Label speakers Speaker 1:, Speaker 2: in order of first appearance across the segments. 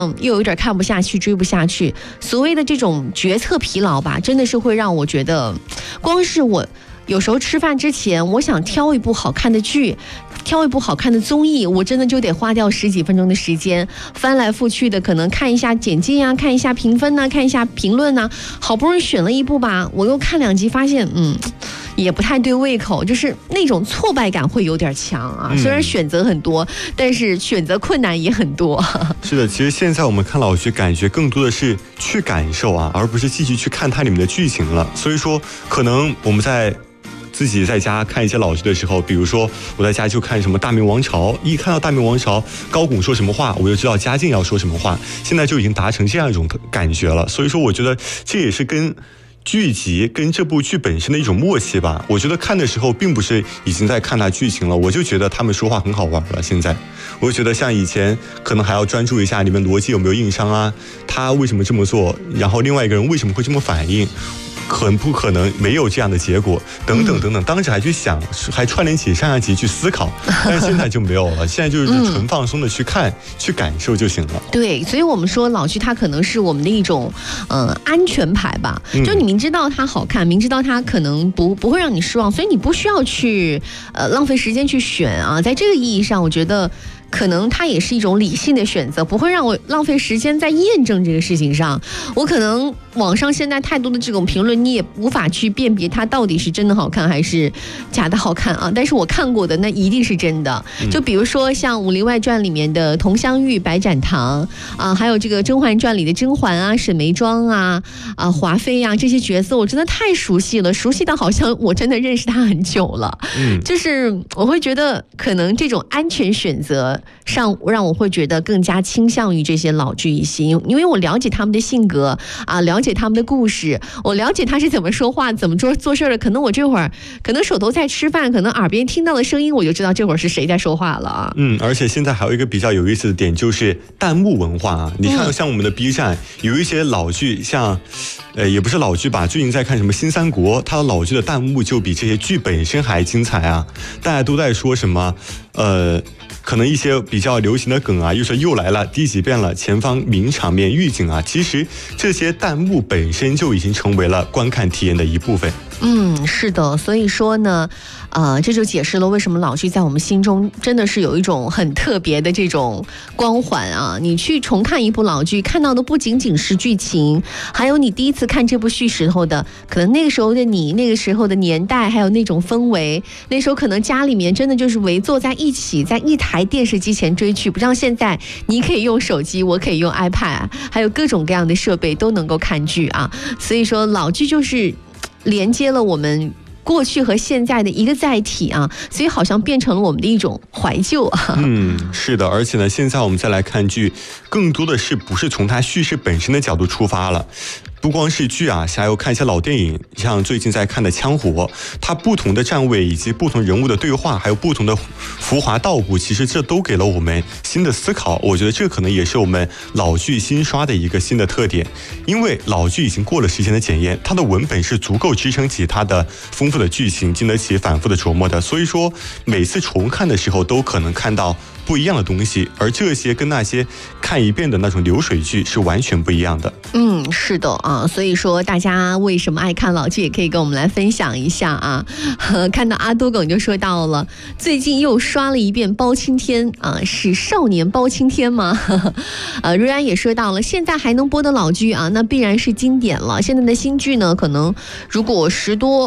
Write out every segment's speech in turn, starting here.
Speaker 1: 又有点看不下去，追不下去。所谓的这种决策疲劳吧，真的是会让我觉得，光是我有时候吃饭之前，我想挑一部好看的剧，挑一部好看的综艺，我真的就得花掉10几分钟的时间，翻来覆去的，可能看一下简介啊，看一下评分啊，看一下评论啊，好不容易选了一部吧，我又看2集，发现也不太对胃口，就是那种挫败感会有点强啊。虽然选择很多，但是选择困难也很多。
Speaker 2: 是的，其实现在我们看老剧，感觉更多的是去感受啊，而不是继续去看它里面的剧情了。所以说，可能我们自己在家看一些老剧的时候，比如说我在家就看什么《大明王朝》，一看到《大明王朝》高拱说什么话，我就知道嘉靖要说什么话，现在就已经达成这样一种感觉了。所以说，我觉得这也是跟剧集跟这部剧本身的一种默契吧。我觉得看的时候并不是已经在看它剧情了，我就觉得他们说话很好玩了。现在我就觉得像以前可能还要专注一下里面逻辑有没有硬伤啊，他为什么这么做，然后另外一个人为什么会这么反应，很不可能没有这样的结果，等等等等。当时还去想，还串联起上下集去思考，但是现在就没有了。现在就是纯放松的去看、去感受就行了。
Speaker 1: 对，所以我们说老剧它可能是我们的一种安全牌吧。就你明知道它好看，明知道它可能不会让你失望，所以你不需要去浪费时间去选啊。在这个意义上，我觉得可能它也是一种理性的选择，不会让我浪费时间在验证这个事情上。我可能网上现在太多的这种评论，你也无法去辨别它到底是真的好看还是假的好看啊。但是我看过的那一定是真的。就比如说像《武林外传》里面的佟湘玉、白展堂啊，还有这个《甄嬛传》里的甄嬛啊、沈眉庄啊、华妃啊，这些角色我真的太熟悉了，熟悉到好像我真的认识他很久了。就是我会觉得可能这种安全选择上让我会觉得更加倾向于这些老剧一些，因为我了解他们的性格啊，了解他们的故事，我了解他是怎么说话、怎么做事的。可能我这会儿可能手头在吃饭，可能耳边听到的声音，我就知道这会儿是谁在说话了啊。
Speaker 2: 而且现在还有一个比较有意思的点，就是弹幕文化啊。你看，像我们的 B 站有一些老剧，像也不是老剧吧，最近在看什么《新三国》，它的老剧的弹幕就比这些剧本身还精彩啊。大家都在说什么可能一些比较流行的梗啊，又来了，第几遍了，前方名场面预警啊，其实这些弹幕本身就已经成为了观看体验的一部分。
Speaker 1: 是的，所以说呢，这就解释了为什么老剧在我们心中真的是有一种很特别的这种光环啊。你去重看一部老剧，看到的不仅仅是剧情，还有你第一次看这部剧时候的可能那个时候的你，那个时候的年代，还有那种氛围。那时候可能家里面真的就是围坐在一起，在一台电视机前追剧，不像现在你可以用手机，我可以用 iPad， 还有各种各样的设备都能够看剧啊。所以说老剧就是连接了我们过去和现在的一个载体啊，所以好像变成了我们的一种怀旧啊。
Speaker 2: 是的，而且呢，现在我们再来看剧，更多的是不是从它叙事本身的角度出发了。不光是剧啊，还有看一些老电影，像最近在看的《枪火》，它不同的站位以及不同人物的对话，还有不同的浮华道骨，其实这都给了我们新的思考。我觉得这可能也是我们老剧新刷的一个新的特点，因为老剧已经过了时间的检验，它的文本是足够支撑起它的丰富的剧情，经得起反复的琢磨的。所以说，每次重看的时候都可能看到不一样的东西，而这些跟那些看一遍的那种流水剧是完全不一样的。
Speaker 1: 是的啊，所以说大家为什么爱看老剧，也可以跟我们来分享一下啊。看到阿多梗就说到了，最近又刷了一遍包青天啊，是少年包青天吗？瑞安也说到了，现在还能播的老剧啊，那必然是经典了。现在的新剧呢，可能如果10多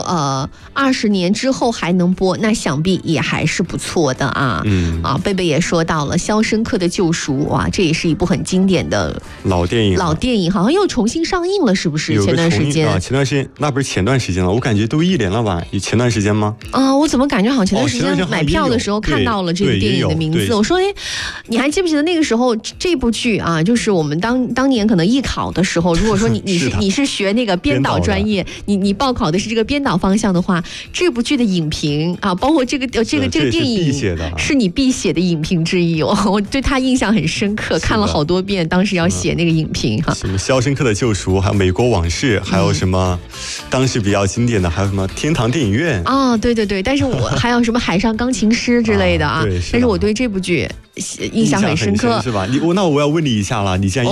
Speaker 1: 20年之后还能播，那想必也还是不错的啊。贝贝也说到了《肖申克的救赎》，哇，这也是一部很经典的老电影，好像又重新上映了，是不是？前段时间
Speaker 2: 那不是前段时间了，我感觉都1年了吧？前段时间吗？
Speaker 1: 我怎么感觉好像前段时间买票的时候看到了这个电影的名字？我说，你还记不记得那个时候这部剧啊？就是我们当年可能艺考的时候，如果说你是学那个编导专业，你报考的是这个编导方向的话，这部剧的影评啊，包括这个电影是你必写的影评之一。我对他印象很深刻，看了好多遍，当时要写那个影评哈。
Speaker 2: 什么《肖申克的救赎》，还有《 美国往事，还有什么当时比较经典的，还有什么天堂电影院
Speaker 1: 啊，对对对，但是我还有什么海上钢琴师之类的啊，
Speaker 2: 对，
Speaker 1: 但是我对这部剧印象很深刻，
Speaker 2: 是吧？那我要问你一下了，你既然